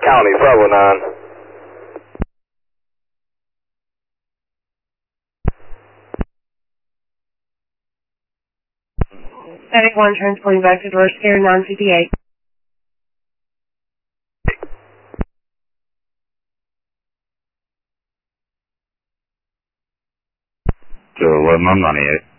County 509. Static 1 transporting back to Doris Care 958. To 1198.